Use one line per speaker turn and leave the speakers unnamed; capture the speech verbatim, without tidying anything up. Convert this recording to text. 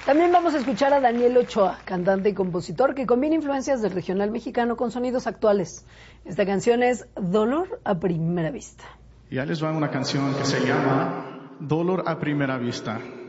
También vamos a escuchar a Daniel Ochoa, cantante y compositor que combina influencias del regional mexicano con sonidos actuales. Esta canción es Dolor a Primera Vista.
Ya les va una canción que se llama Dolor a Primera Vista.